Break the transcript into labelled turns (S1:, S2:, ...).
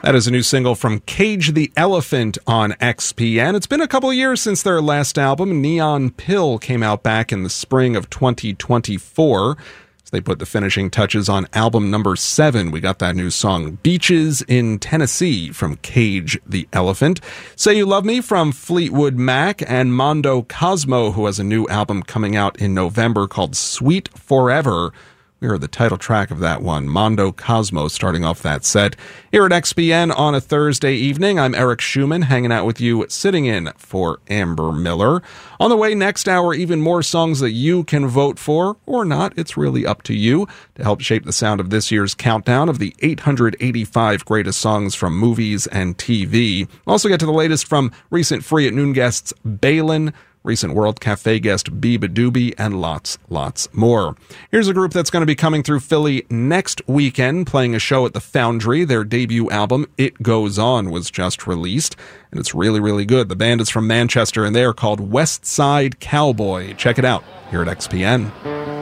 S1: That is a new single from Cage the Elephant on XPN. It's been a couple years since their last album, Neon Pill, came out back in the spring of 2024. As they put the finishing touches on album number 7, we got that new song, Beaches in Tennessee, from Cage the Elephant. Say You Love Me from Fleetwood Mac, and Mondo Cosmo, who has a new album coming out in November called Sweet Forever. We heard the title track of that one, Mondo Cosmo, starting off that set. Here at XPN on a Thursday evening, I'm Eric Schumann, hanging out with you, sitting in for Amber Miller. On the way next hour, even more songs that you can vote for, or not, it's really up to you, to help shape the sound of this year's countdown of the 885 greatest songs from movies and TV. Also get to the latest from recent Free at Noon guests Balin, recent World Cafe guest Biba Doobie, and lots more. Here's a group that's going to be coming through Philly next weekend, playing a show at the Foundry. Their debut album, It Goes On, was just released, and it's really, really good. The band is from Manchester, and they are called West Side Cowboy. Check it out here at XPN.